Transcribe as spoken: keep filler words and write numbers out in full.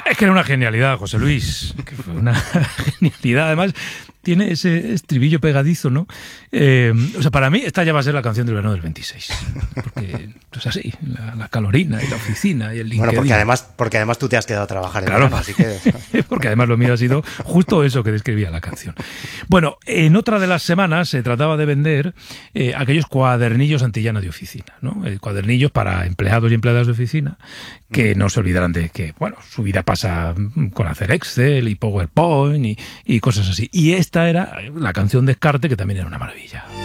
Es que era una genialidad, José Luis. Que fue una genialidad. Además, tiene ese estribillo pegadizo, ¿no? Eh, o sea, para mí esta ya va a ser la canción del verano del veintiséis. Porque es así, la, la calorina y la oficina y el LinkedIn. Bueno, porque además, porque además tú te has quedado a trabajar en Claro, verano, así que... porque además lo mío ha sido justo eso que describía la canción. Bueno, en otra de las semanas se trataba de vender eh, aquellos cuadernillos antillana de oficina, ¿no? Eh, cuadernillos para empleados y empleadas de oficina que no se olvidaran de que, bueno, su vida pasa con hacer Excel y PowerPoint y, y cosas así. Y esta era la canción Descarte, que también era una maravilla.